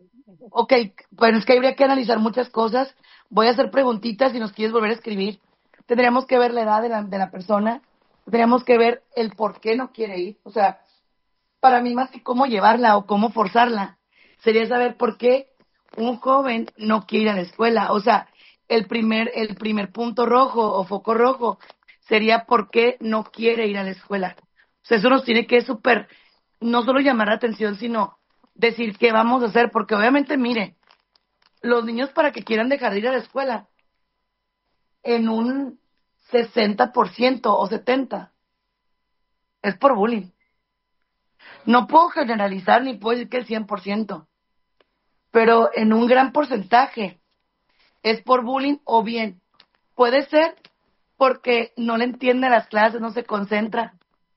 Ok, bueno, es que habría que analizar muchas cosas. Voy a hacer preguntitas si nos quieres volver a escribir. Tendríamos que ver la edad de la persona. Tendríamos que ver el por qué no quiere ir. O sea, para mí más que cómo llevarla o cómo forzarla, sería saber por qué un joven no quiere ir a la escuela. O sea, el primer punto rojo o foco rojo sería por qué no quiere ir a la escuela. O sea, eso nos tiene que súper, no solo llamar la atención, sino decir qué vamos a hacer, porque obviamente, mire, los niños para que quieran dejar de ir a la escuela, en un 60% o 70%, es por bullying. No puedo generalizar ni puedo decir que el 100%, pero en un gran porcentaje es por bullying o bien puede ser porque no le entiende las clases, no se concentra,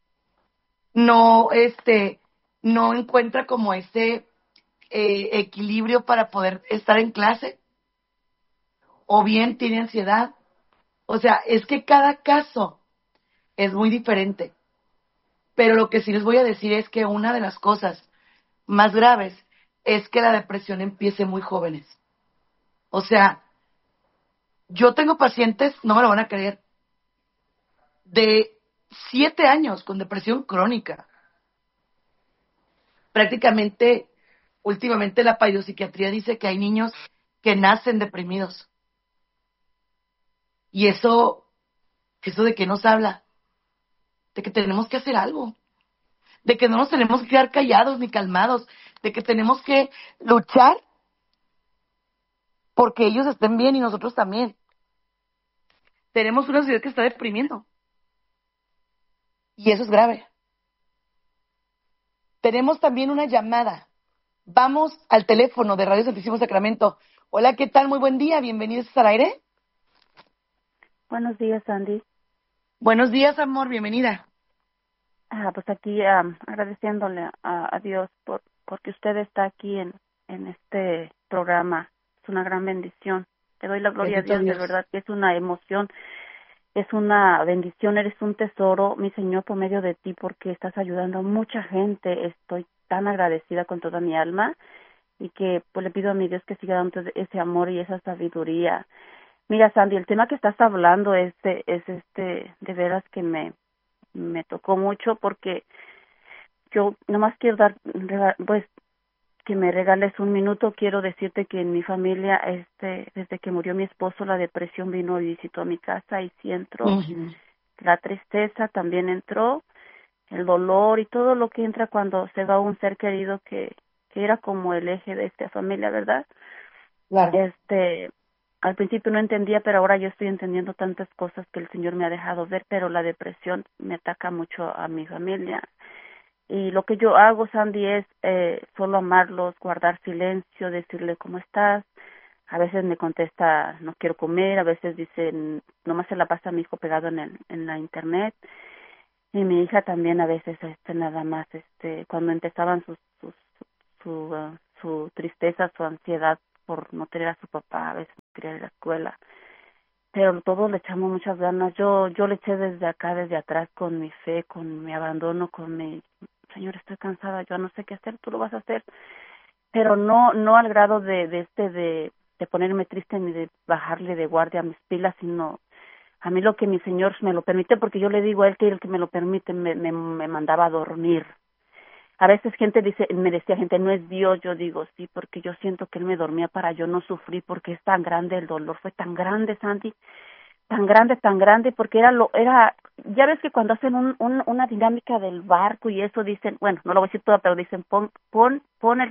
no no encuentra como ese equilibrio para poder estar en clase, o bien tiene ansiedad. O sea, es que cada caso es muy diferente. Pero lo que sí les voy a decir es que una de las cosas más graves es que la depresión empiece muy jóvenes. O sea, yo tengo pacientes, no me lo van a creer, de 7 años con depresión crónica. Prácticamente, últimamente la psiquiatría dice que hay niños que nacen deprimidos. Y eso de qué nos habla, de que tenemos que hacer algo, de que no nos tenemos que quedar callados ni calmados, de que tenemos que luchar porque ellos estén bien y nosotros también. Tenemos una sociedad que está deprimiendo y eso es grave. Tenemos también una llamada. Vamos al teléfono de Radio Santísimo Sacramento. Hola, ¿qué tal? Muy buen día. Bienvenidos al aire. Buenos días, Andy. Buenos días, amor. Bienvenida. Pues aquí agradeciéndole a Dios porque usted está aquí en este programa. Es una gran bendición. Te doy la gloria a Bendito Dios, de Dios. verdad que es una emoción, es una bendición, eres un tesoro, mi Señor, por medio de ti, porque estás ayudando a mucha gente. Estoy tan agradecida con toda mi alma y que pues le pido a mi Dios que siga dando ese amor y esa sabiduría. Mira, Sandy, el tema que estás hablando de veras que me tocó mucho porque yo nomás quiero pues que me regales un minuto. Quiero decirte que en mi familia desde que murió mi esposo la depresión vino y visitó a mi casa y sí entró, Uh-huh. la tristeza también entró, el dolor y todo lo que entra cuando se va un ser querido que era como el eje de esta familia, ¿verdad? Claro. Al principio no entendía, pero ahora yo estoy entendiendo tantas cosas que el Señor me ha dejado ver, pero la depresión me ataca mucho a mi familia. Y lo que yo hago, Sandy, es solo amarlos, guardar silencio, decirle cómo estás. A veces me contesta, no quiero comer, a veces dicen, nomás se la pasa mi hijo pegado en la internet. Y mi hija también a veces, nada más, cuando empezaban su tristeza, su ansiedad por no tener a su papá, a veces no quería ir a la escuela. Pero todos le echamos muchas ganas. Yo le eché desde acá, desde atrás, con mi fe, con mi abandono, con mi Señor, estoy cansada, yo no sé qué hacer, tú lo vas a hacer, pero no al grado de ponerme triste ni de bajarle de guardia a mis pilas, sino a mí lo que mi Señor me lo permite, porque yo le digo a él que el que me lo permite me mandaba a dormir. A veces me decía gente, no es Dios. Yo digo, sí, porque yo siento que él me dormía para yo no sufrir, porque es tan grande el dolor, fue tan grande, Sandy, tan grande, porque ya ves que cuando hacen una dinámica del barco y eso dicen, bueno, no lo voy a decir todo, pero dicen, pon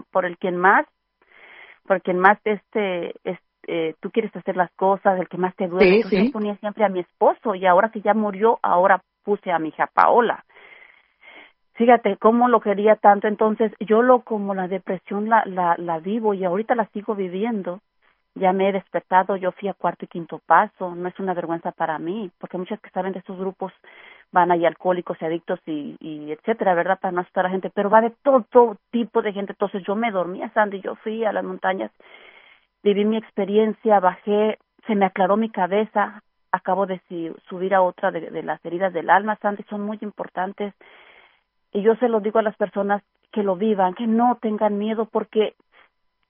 por quien más tú quieres hacer las cosas, el que más te duele. Sí, Entonces yo sí. ponía siempre a mi esposo, y ahora que ya murió, ahora puse a mi hija Paola. Fíjate cómo lo quería tanto. Entonces yo como la depresión la vivo y ahorita la sigo viviendo. Ya me he despertado, yo fui a cuarto y quinto paso, no es una vergüenza para mí, porque muchas que saben de estos grupos van ahí alcohólicos y adictos y etcétera, ¿verdad? Para no asustar a la gente, pero va de todo tipo de gente. Entonces yo me dormía, Sandy, yo fui a las montañas, viví mi experiencia, bajé, se me aclaró mi cabeza, acabo de subir a otra de las heridas del alma, Sandy, son muy importantes, y yo se lo digo a las personas que lo vivan, que no tengan miedo, porque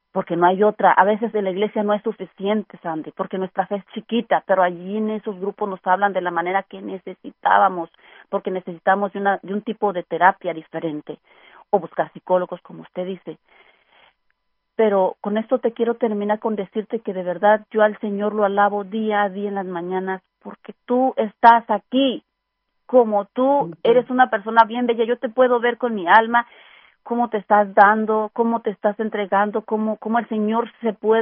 porque no hay otra. A veces en la iglesia no es suficiente, Sandy, porque nuestra fe es chiquita, pero allí en esos grupos nos hablan de la manera que necesitábamos, porque necesitamos de un tipo de terapia diferente, o buscar psicólogos, como usted dice. Pero con esto te quiero terminar con decirte que de verdad yo al Señor lo alabo día a día en las mañanas, porque tú estás aquí, como tú eres una persona bien bella, yo te puedo ver con mi alma, cómo te estás dando, cómo te estás entregando, cómo el Señor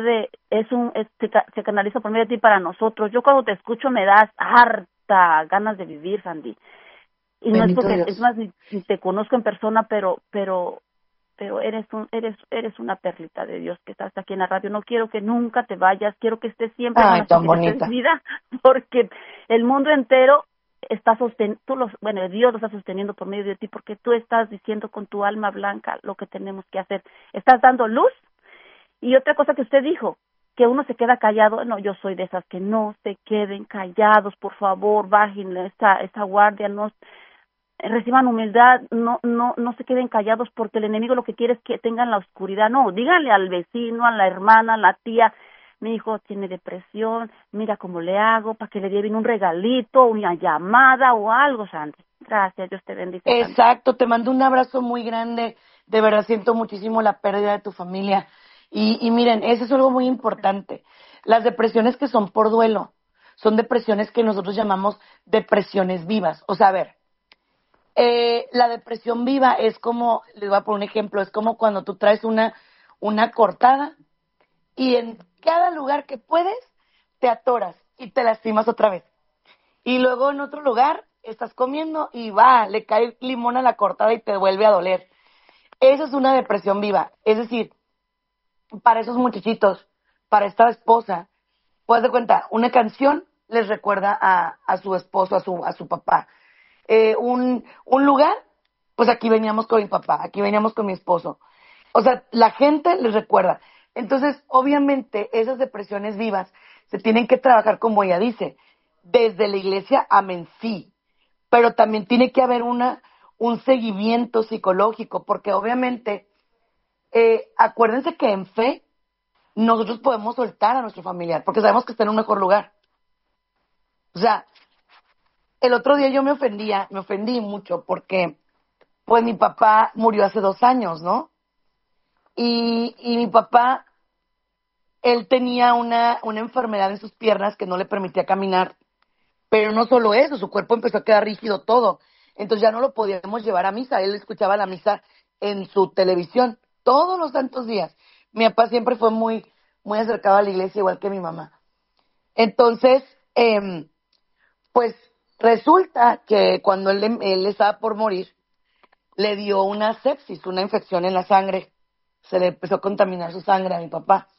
se canaliza por medio de ti para nosotros. Yo cuando te escucho me das harta ganas de vivir, Sandy. Y no es Bendito porque, es Dios. más, ni te conozco en persona, pero eres una perlita de Dios que estás aquí en la radio. No quiero que nunca te vayas, quiero que estés siempre con Ay, la tan suficiente bonita. vida, porque el mundo entero está Dios lo está sosteniendo por medio de ti, porque tú estás diciendo con tu alma blanca lo que tenemos que hacer. Estás dando luz. Y otra cosa que usted dijo, que uno se queda callado. No, yo soy de esas que no se queden callados, por favor, bájenle esa guardia, no reciban humildad, no se queden callados, porque el enemigo lo que quiere es que tengan la oscuridad. No, díganle al vecino, a la hermana, a la tía: mi hijo tiene depresión, mira cómo le hago, para que le lleven un regalito, una llamada o algo, Sandy. Gracias, Dios te bendice, Sandy. Exacto, te mando un abrazo muy grande. De verdad siento muchísimo la pérdida de tu familia. Y miren, eso es algo muy importante. Las depresiones que son por duelo son depresiones que nosotros llamamos depresiones vivas. O sea, a ver, la depresión viva es como, les voy a poner un ejemplo, es como cuando tú traes una cortada y en cada lugar que puedes te atoras y te lastimas otra vez. Y luego en otro lugar estás comiendo y le cae limón a la cortada y te vuelve a doler. Eso es una depresión viva. Es decir, para esos muchachitos, para esta esposa, pues de cuenta, una canción les recuerda a su esposo, a su papá. Un lugar, pues aquí veníamos con mi papá, aquí veníamos con mi esposo. O sea, la gente les recuerda. Entonces, obviamente, esas depresiones vivas se tienen que trabajar, como ella dice, desde la iglesia, amén, sí, pero también tiene que haber un seguimiento psicológico, porque obviamente, acuérdense que en fe nosotros podemos soltar a nuestro familiar, porque sabemos que está en un mejor lugar. O sea, el otro día yo me ofendí mucho, porque pues mi papá murió hace 2 años, ¿no? Y mi papá, él tenía una enfermedad en sus piernas que no le permitía caminar. Pero no solo eso, su cuerpo empezó a quedar rígido todo. Entonces ya no lo podíamos llevar a misa. Él escuchaba la misa en su televisión todos los santos días. Mi papá siempre fue muy acercado a la iglesia, igual que mi mamá. Entonces, pues resulta que cuando él estaba por morir, le dio una sepsis, una infección en la sangre. Se le empezó a contaminar su sangre a mi papá.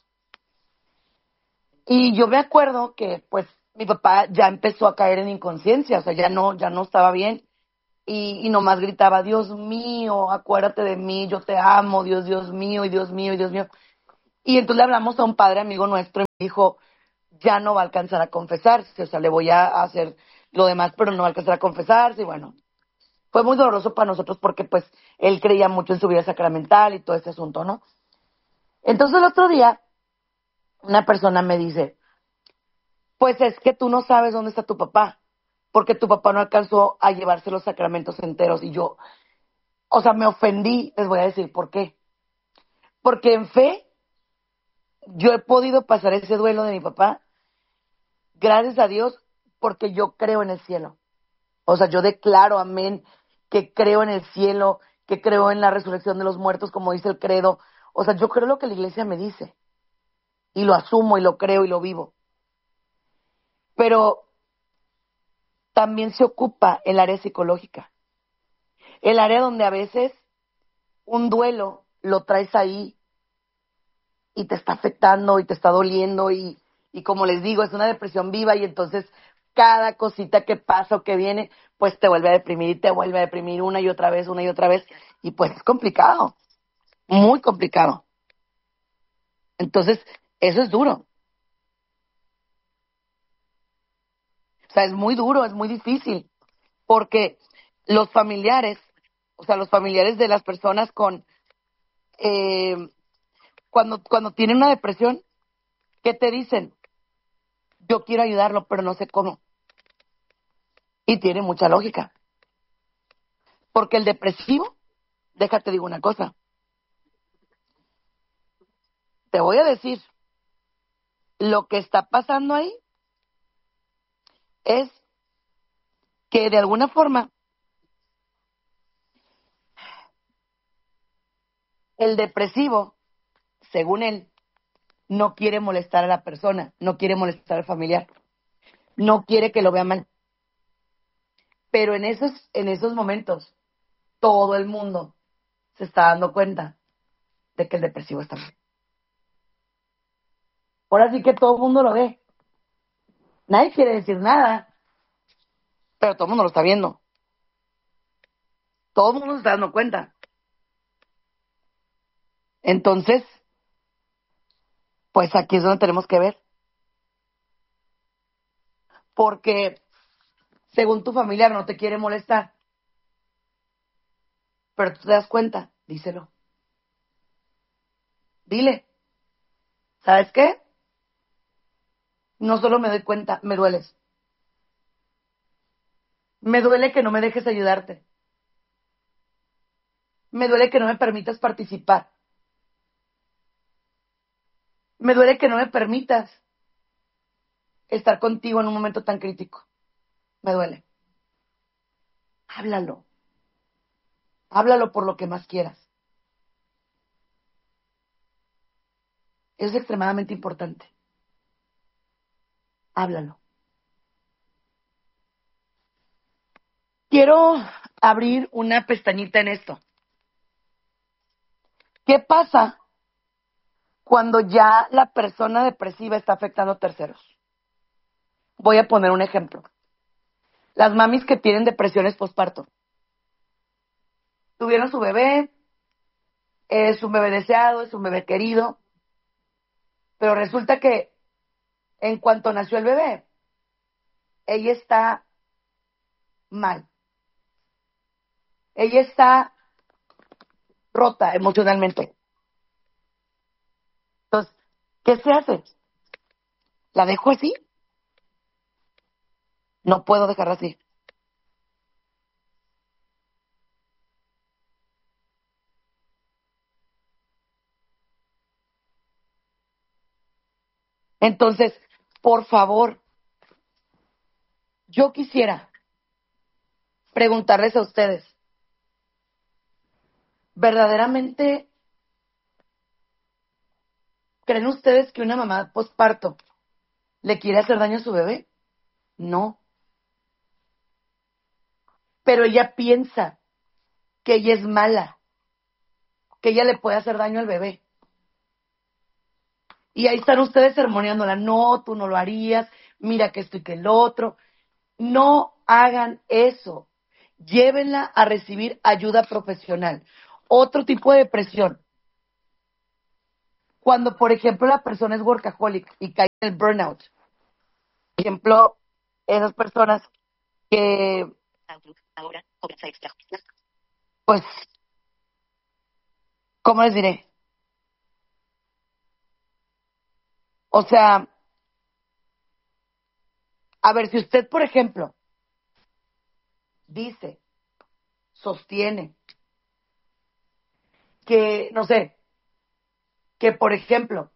Y yo me acuerdo que, pues, mi papá ya empezó a caer en inconsciencia, o sea, ya no estaba bien. Y nomás gritaba: Dios mío, acuérdate de mí, yo te amo, Dios, Dios mío, y Dios mío, y Dios mío. Y entonces le hablamos a un padre amigo nuestro y me dijo: ya no va a alcanzar a confesarse, o sea, le voy a hacer lo demás, pero no va a alcanzar a confesarse. Y bueno, fue muy doloroso para nosotros porque, pues, él creía mucho en su vida sacramental y todo ese asunto, ¿no? Entonces el otro día, una persona me dice: pues es que tú no sabes dónde está tu papá, porque tu papá no alcanzó a llevarse los sacramentos enteros. Y yo, o sea, me ofendí, les voy a decir por qué. Porque en fe yo he podido pasar ese duelo de mi papá, gracias a Dios, porque yo creo en el cielo. O sea, yo declaro, amén, que creo en el cielo, que creo en la resurrección de los muertos, como dice el credo. O sea, yo creo lo que la iglesia me dice, y lo asumo, y lo creo, y lo vivo. Pero también se ocupa el área psicológica, el área donde a veces un duelo lo traes ahí y te está afectando y te está doliendo y como les digo, es una depresión viva y entonces cada cosita que pasa o que viene, pues te vuelve a deprimir y te vuelve a deprimir una y otra vez y pues es complicado, muy complicado. Entonces, eso es duro. O sea, es muy duro, es muy difícil porque los familiares, o sea, los familiares de las personas eh, cuando tienen una depresión, ¿qué te dicen? Yo quiero ayudarlo, pero no sé cómo. Y tiene mucha lógica. Porque el depresivo, déjate digo una cosa, te voy a decir, lo que está pasando ahí es que de alguna forma el depresivo, según él, no quiere molestar a la persona, no quiere molestar al familiar, no quiere que lo vea mal. Pero en esos momentos, todo el mundo se está dando cuenta de que el depresivo está mal. Ahora sí que todo el mundo lo ve. Nadie quiere decir nada, pero todo el mundo lo está viendo. Todo el mundo se está dando cuenta. Entonces, pues aquí es donde tenemos que ver. Porque según tu familiar no te quiere molestar, pero tú te das cuenta, díselo. Dile, ¿sabes qué? No solo me doy cuenta, me dueles. Me duele que no me dejes ayudarte. Me duele que no me permitas participar. Me duele que no me permitas estar contigo en un momento tan crítico. Me duele. Háblalo. Háblalo por lo que más quieras. Es extremadamente importante. Háblalo. Quiero abrir una pestañita en esto. ¿Qué pasa cuando ya la persona depresiva está afectando a terceros? Voy a poner un ejemplo. Las mamis que tienen depresiones postparto. Tuvieron su bebé, es un bebé deseado, es un bebé querido, pero resulta que en cuanto nació el bebé, ella está mal. Ella está rota emocionalmente. Entonces, ¿qué se hace? ¿La dejo así? No puedo dejarla así. Entonces, por favor, yo quisiera preguntarles a ustedes, ¿verdaderamente creen ustedes que una mamá postparto le quiere hacer daño a su bebé? No. Pero ella piensa que ella es mala, que ella le puede hacer daño al bebé. Y ahí están ustedes sermoneándola. No, tú no lo harías. Mira que esto y que el otro. No hagan eso. Llévenla a recibir ayuda profesional. Otro tipo de depresión. Cuando, por ejemplo, la persona es workaholic y cae en el burnout. Por ejemplo, esas personas que, pues, ¿cómo les diré? O sea, a ver, si usted, por ejemplo, dice, sostiene que, no sé, que, por ejemplo,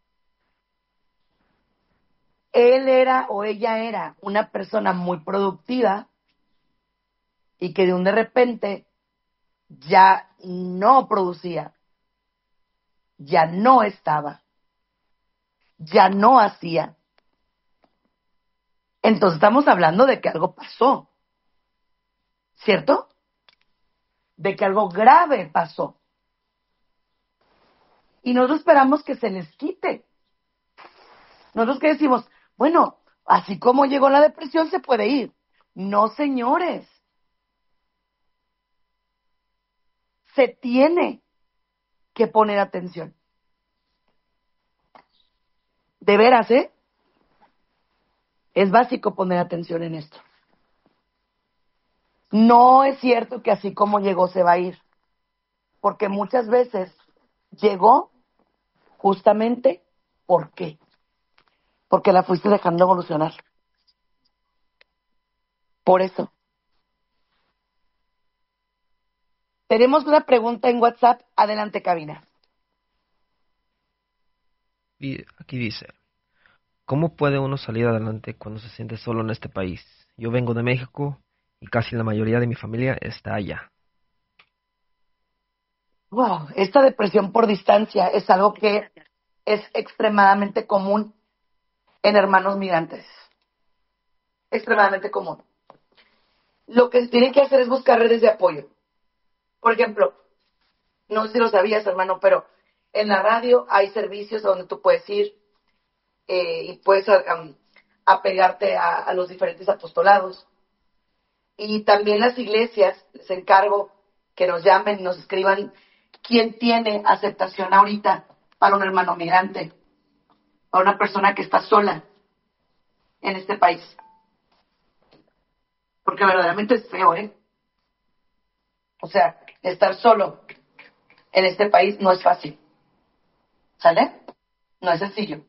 él era o ella era una persona muy productiva y que de un de repente ya no producía, ya no estaba, ya no hacía. Entonces estamos hablando de que algo pasó, ¿cierto? De que algo grave pasó. Y nosotros esperamos que se les quite. Nosotros que decimos, bueno, así como llegó la depresión se puede ir. No, señores. Se tiene que poner atención. De veras, ¿eh? Es básico poner atención en esto. No es cierto que así como llegó se va a ir, porque muchas veces llegó justamente, ¿por qué? Porque la fuiste dejando evolucionar. Por eso. Tenemos una pregunta en WhatsApp. Adelante, cabina. Y aquí dice, ¿cómo puede uno salir adelante cuando se siente solo en este país? Yo vengo de México y casi la mayoría de mi familia está allá. Wow, esta depresión por distancia es algo que es extremadamente común en hermanos migrantes. Extremadamente común. Lo que se tiene que hacer es buscar redes de apoyo. Por ejemplo, no sé si lo sabías, hermano, pero en la radio hay servicios donde tú puedes ir y puedes apegarte a los diferentes apostolados. Y también las iglesias, les encargo que nos llamen y nos escriban quién tiene aceptación ahorita para un hermano migrante, para una persona que está sola en este país. Porque verdaderamente es feo, ¿eh? O sea, estar solo en este país no es fácil. ¿Sale? No es sencillo.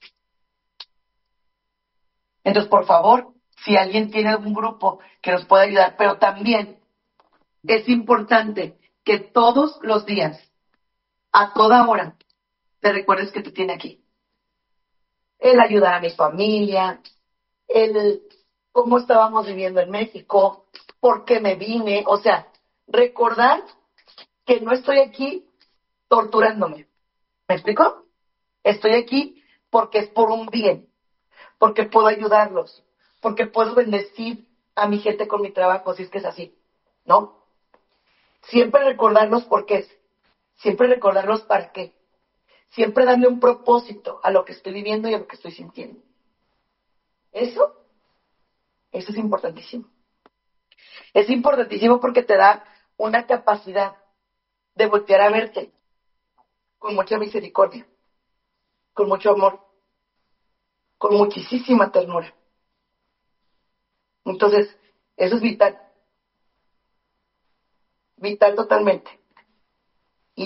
Entonces, por favor, si alguien tiene algún grupo que nos pueda ayudar, pero también es importante que todos los días, a toda hora, te recuerdes que te tiene aquí. El ayudar a mi familia, el cómo estábamos viviendo en México, por qué me vine, o sea, recordar que no estoy aquí torturándome. ¿Me explico? Estoy aquí porque es por un bien, porque puedo ayudarlos, porque puedo bendecir a mi gente con mi trabajo, si es que es así, ¿no? Siempre recordarlos por qué, siempre recordarlos para qué, siempre darle un propósito a lo que estoy viviendo y a lo que estoy sintiendo. Eso es importantísimo. Es importantísimo porque te da una capacidad de voltear a verte con mucha misericordia, con mucho amor, con muchísima ternura. Entonces, eso es vital, vital totalmente. Y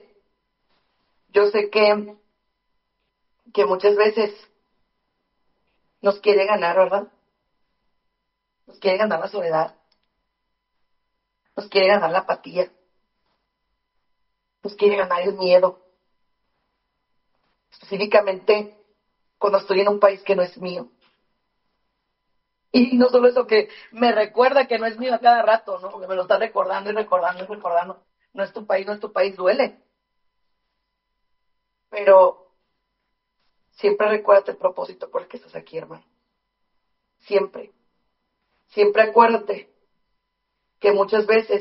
yo sé que muchas veces nos quiere ganar, ¿verdad? Nos quiere ganar la soledad, nos quiere ganar la apatía, nos quiere ganar el miedo, específicamente cuando estoy en un país que no es mío. Y no solo eso, que me recuerda que no es mío a cada rato, ¿no? Que me lo está recordando y recordando y recordando. No es tu país, no es tu país, duele. Pero siempre recuérdate el propósito por el que estás aquí, hermano. Siempre. Siempre acuérdate que muchas veces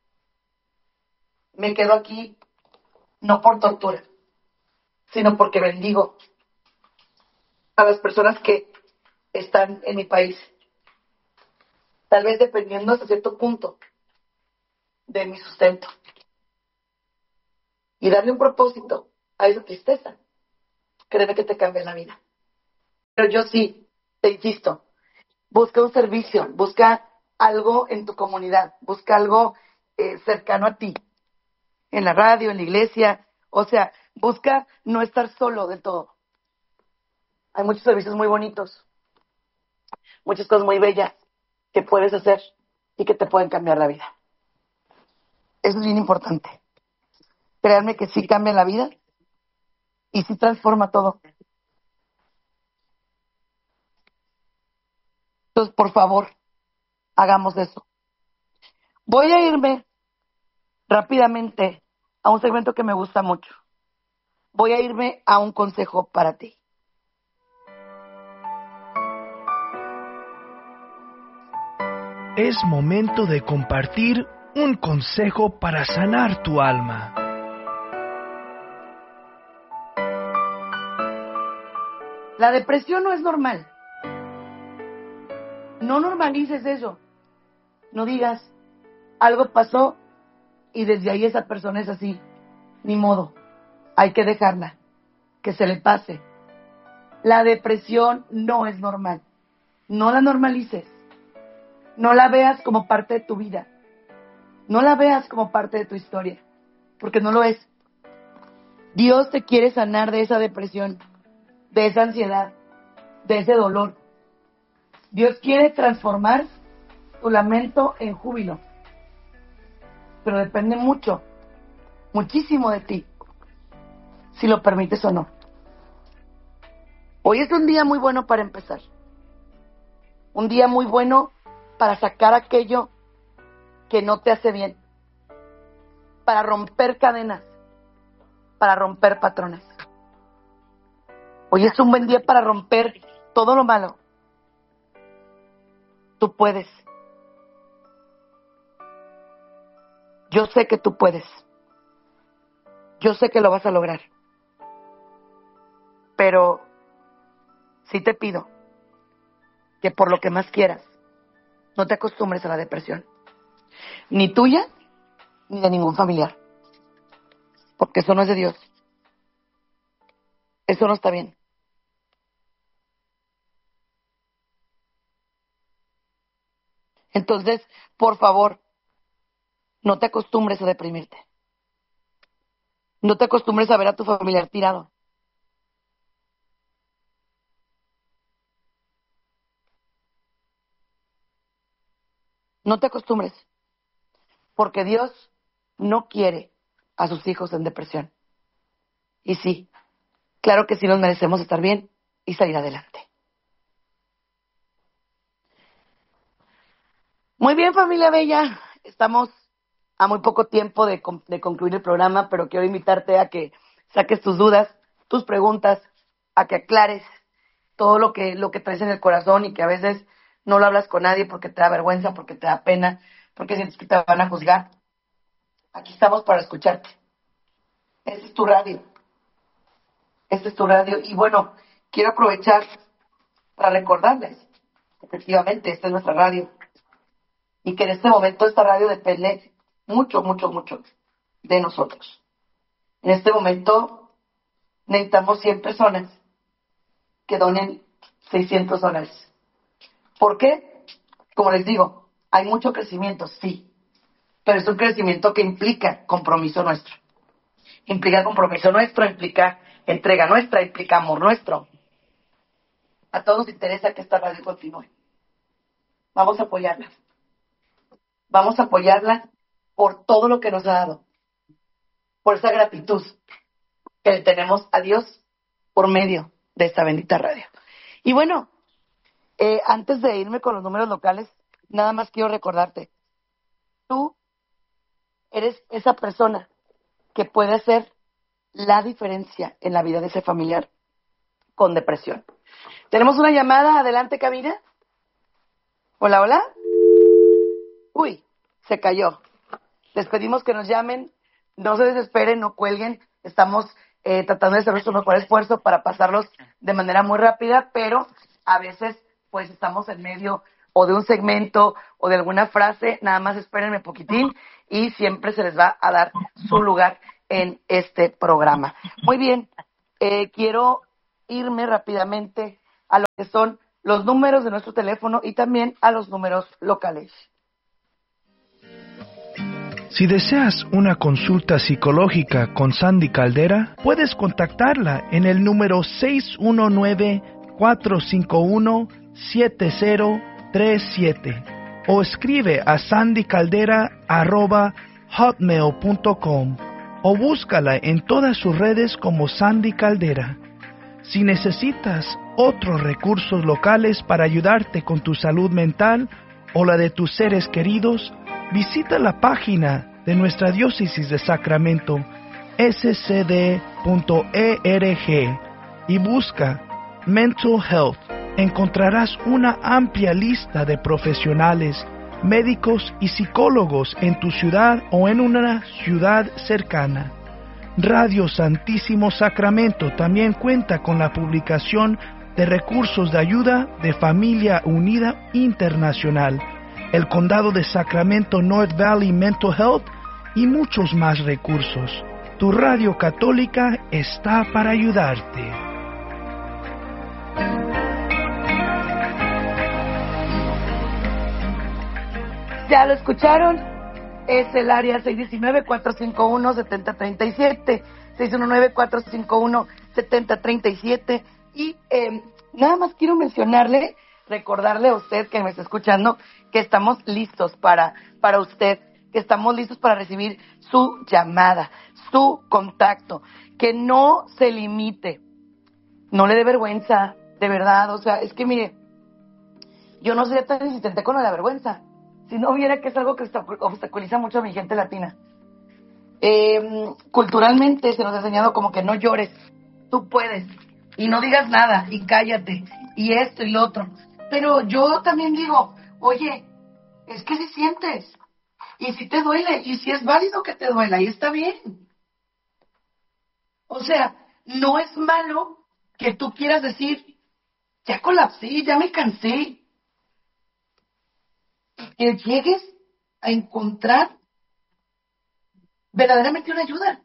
me quedo aquí no por tortura, sino porque bendigo a las personas que están en mi país. Tal vez dependiendo hasta cierto punto de mi sustento. Y darle un propósito a esa tristeza, créeme que te cambia la vida. Pero yo sí, te insisto, busca un servicio, busca algo en tu comunidad, busca algo cercano a ti, en la radio, en la iglesia, o sea, busca no estar solo del todo. Hay muchos servicios muy bonitos, muchas cosas muy bellas que puedes hacer y que te pueden cambiar la vida. Eso es bien importante. Créanme que sí cambia la vida y sí transforma todo. Entonces, por favor, hagamos eso. Voy a irme rápidamente a un segmento que me gusta mucho. Voy a irme a un consejo para ti. Es momento de compartir un consejo para sanar tu alma. La depresión no es normal. No normalices eso. No digas, algo pasó y desde ahí esa persona es así. Ni modo. Hay que dejarla. Que se le pase. La depresión no es normal. No la normalices. No la veas como parte de tu vida. No la veas como parte de tu historia. Porque no lo es. Dios te quiere sanar de esa depresión, de esa ansiedad, de ese dolor. Dios quiere transformar tu lamento en júbilo. Pero depende mucho, muchísimo de ti, si lo permites o no. Hoy es un día muy bueno para empezar. Un día muy bueno para sacar aquello que no te hace bien. Para romper cadenas. Para romper patrones. Hoy es un buen día para romper todo lo malo. Tú puedes. Yo sé que tú puedes. Yo sé que lo vas a lograr. Pero sí te pido que por lo que más quieras, no te acostumbres a la depresión. Ni tuya, ni de ningún familiar. Porque eso no es de Dios. Eso no está bien. Entonces, por favor, no te acostumbres a deprimirte. No te acostumbres a ver a tu familiar tirado. No te acostumbres. Porque Dios no quiere a sus hijos en depresión. Y sí, claro que sí nos merecemos estar bien y salir adelante. Muy bien, familia bella. Estamos a muy poco tiempo de concluir el programa, pero quiero invitarte a que saques tus dudas, tus preguntas, a que aclares todo lo que traes en el corazón y que a veces no lo hablas con nadie porque te da vergüenza, porque te da pena, porque sientes que te van a juzgar. Aquí estamos para escucharte. Este es tu radio. Este es tu radio. Y bueno, quiero aprovechar para recordarles, efectivamente, esta es nuestra radio. Y que en este momento esta radio depende mucho, mucho, mucho de nosotros. En este momento necesitamos 100 personas que donen $600. ¿Por qué? Como les digo, hay mucho crecimiento, sí. Pero es un crecimiento que implica compromiso nuestro. Implica compromiso nuestro, implica entrega nuestra, implica amor nuestro. A todos nos interesa que esta radio continúe. Vamos a apoyarla. Vamos a apoyarla por todo lo que nos ha dado. Por esa gratitud que le tenemos a Dios por medio de esta bendita radio. Y bueno, antes de irme con los números locales, nada más quiero recordarte. Tú eres esa persona que puede hacer la diferencia en la vida de ese familiar con depresión. Tenemos una llamada. Adelante, cabina. Hola, hola. Uy, se cayó. Les pedimos que nos llamen. No se desesperen, no cuelguen. Estamos tratando de hacer nuestro mejor esfuerzo para pasarlos de manera muy rápida, pero a veces pues estamos en medio o de un segmento o de alguna frase. Nada más espérenme poquitín y siempre se les va a dar su lugar en este programa. Muy bien, quiero irme rápidamente a lo que son los números de nuestro teléfono y también a los números locales. Si deseas una consulta psicológica con Sandy Caldera, puedes contactarla en el número 619-451-7037 o escribe a sandycaldera@hotmail.com o búscala en todas sus redes como Sandy Caldera. Si necesitas otros recursos locales para ayudarte con tu salud mental o la de tus seres queridos, visita la página de nuestra diócesis de Sacramento, scd.org, y busca Mental Health. Encontrarás una amplia lista de profesionales, médicos y psicólogos en tu ciudad o en una ciudad cercana. Radio Santísimo Sacramento también cuenta con la publicación de recursos de ayuda de Familia Unida Internacional, el Condado de Sacramento North Valley Mental Health y muchos más recursos. Tu radio católica está para ayudarte. Ya lo escucharon, es el área 619-451-7037. 619-451-7037. Y nada más quiero mencionarle, recordarle a usted que me está escuchando, que estamos listos para usted, que estamos listos para recibir su llamada, su contacto, que no se limite, no le dé vergüenza, de verdad. O sea, es que mire, yo no sería tan insistente con la vergüenza, si no viera que es algo que obstaculiza mucho a mi gente latina. Culturalmente se nos ha enseñado como que no llores, tú puedes, y no digas nada, y cállate, y esto y lo otro. Pero yo también digo, oye, es que si sientes, y si te duele, y si es válido que te duela, y está bien. O sea, no es malo que tú quieras decir, ya colapsé, ya me cansé. Que llegues a encontrar verdaderamente una ayuda.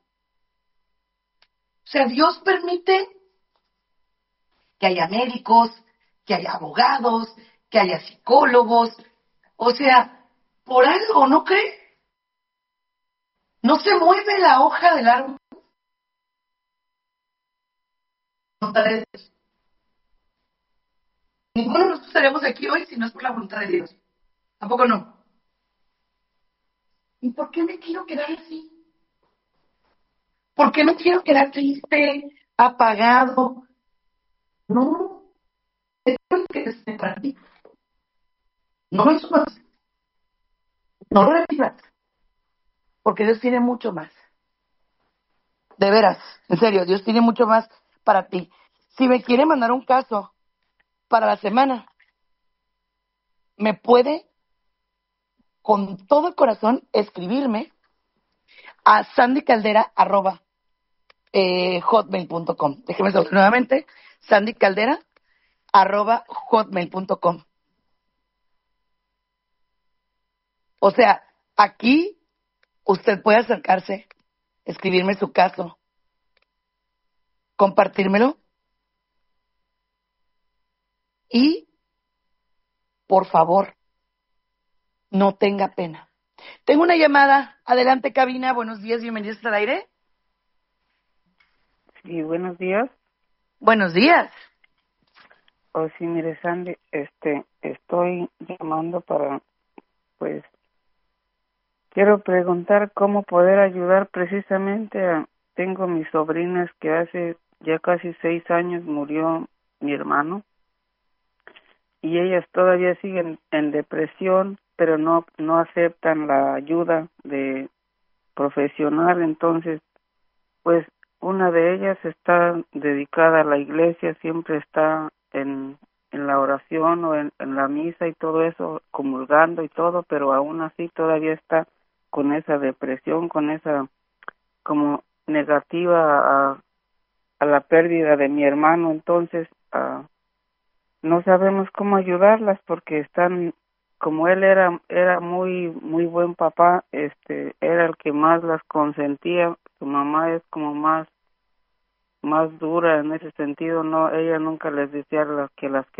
O sea, Dios permite que haya médicos, que haya abogados, que haya psicólogos. O sea, por algo, ¿no cree? No se mueve la hoja del árbol. Ninguno de nosotros estaríamos aquí hoy si no es por la voluntad de Dios. ¿Tampoco no? ¿Y por qué me quiero quedar así? ¿Por qué me quiero quedar triste, apagado? No, es que es para ti. No lo sumas, no lo repitas, porque Dios tiene mucho más. De veras, en serio, Dios tiene mucho más para ti. Si me quiere mandar un caso para la semana, me puede con todo el corazón escribirme a sandycaldera@hotmail.com. Déjeme saber nuevamente, sandycaldera@hotmail.com. O sea, aquí usted puede acercarse, escribirme su caso, compartírmelo y, por favor, no tenga pena. Tengo una llamada. Adelante, cabina. Buenos días, bienvenidos al aire. Sí, buenos días. Buenos días. Oh, sí, mire, Sandy, estoy llamando para, pues, quiero preguntar cómo poder ayudar precisamente tengo mis sobrinas que hace ya casi 6 años murió mi hermano y ellas todavía siguen en depresión, pero no aceptan la ayuda de profesional. Entonces, pues, una de ellas está dedicada a la iglesia, siempre está en la oración o en la misa y todo eso, comulgando y todo, pero aún así todavía está con esa depresión, con esa como negativa a la pérdida de mi hermano. Entonces, no sabemos cómo ayudarlas porque están, como él era muy buen papá, era el que más las consentía. Su mamá es como más dura en ese sentido, no, ella nunca les decía que las